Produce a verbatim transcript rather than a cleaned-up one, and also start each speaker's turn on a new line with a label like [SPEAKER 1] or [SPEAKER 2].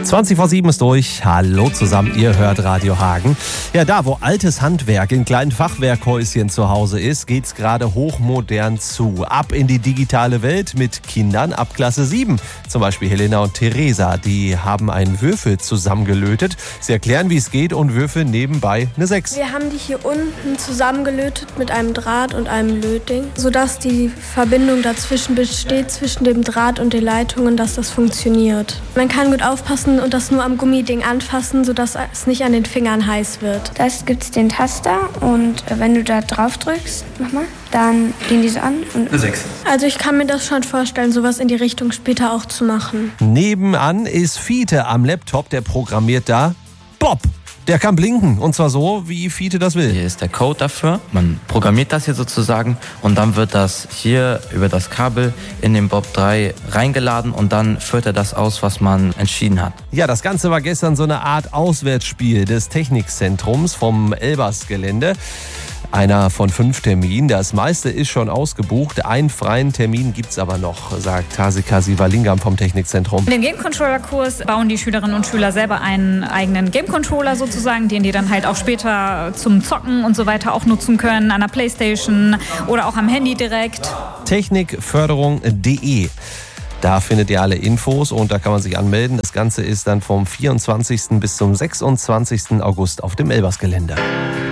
[SPEAKER 1] zwanzig vor sieben ist durch. Hallo zusammen, ihr hört Radio Hagen. Ja, da wo altes Handwerk in kleinen Fachwerkhäuschen zu Hause ist, geht's gerade hochmodern zu. Ab in die digitale Welt mit Kindern ab Klasse sieben. Zum Beispiel Helena und Theresa, die haben einen Würfel zusammengelötet. Sie erklären, wie es geht und würfeln nebenbei eine sechs.
[SPEAKER 2] Wir haben die hier unten zusammengelötet mit einem Draht und einem Lötding, sodass die Verbindung dazwischen besteht, zwischen dem Draht und den Leitungen, dass das funktioniert. Man kann gut aufpassen und das nur am Gummiding anfassen, sodass es nicht an den Fingern heiß wird.
[SPEAKER 3] Da gibt es den Taster und wenn du da drauf drückst, mach mal, dann gehen die so an. Und
[SPEAKER 4] eine sechs.
[SPEAKER 2] Also ich kann mir das schon vorstellen, sowas in die Richtung später auch zu machen.
[SPEAKER 1] Nebenan ist Fiete am Laptop, der programmiert da Bob. Der kann blinken und zwar so, wie Fiete das will.
[SPEAKER 5] Hier ist der Code dafür. Man programmiert das hier sozusagen und dann wird das hier über das Kabel in den Bob drei reingeladen und dann führt er das aus, was man entschieden hat.
[SPEAKER 1] Ja, das Ganze war gestern so eine Art Auswärtsspiel des Technikzentrums vom Elbers-Gelände. Einer von fünf Terminen. Das meiste ist schon ausgebucht. Einen freien Termin gibt's aber noch, sagt Hasika Sivalingam vom Technikzentrum.
[SPEAKER 6] In dem Game-Controller-Kurs bauen die Schülerinnen und Schüler selber einen eigenen Game-Controller sozusagen, den die dann halt auch später zum Zocken und so weiter auch nutzen können, an der Playstation oder auch am Handy direkt.
[SPEAKER 1] technikförderung punkt de. Da findet ihr alle Infos und da kann man sich anmelden. Das Ganze ist dann vom vierundzwanzigsten bis zum sechsundzwanzigsten August auf dem Elbers-Gelände.